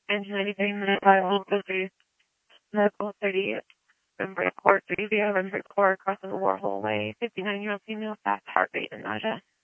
engine anything minute vital busy medical 38 Rimbrick Court 3 via Rimbrick Court across the Warhol Way 59-year-old female fast heart rate and nausea.